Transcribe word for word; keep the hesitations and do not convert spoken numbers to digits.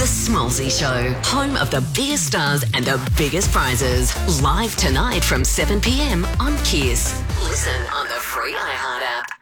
The Smallsy Show, home of the biggest stars and the biggest prizes. Live tonight from seven p m on Kiss. Listen on the free iHeart app.